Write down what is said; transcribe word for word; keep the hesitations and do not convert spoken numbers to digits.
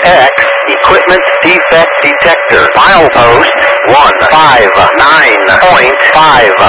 X Equipment Defect Detector. Milepost one five nine point five